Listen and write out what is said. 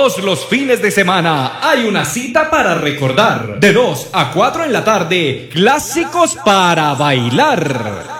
Todos los fines de semana hay una cita para recordar. De 2 a 4 en la tarde, clásicos para bailar.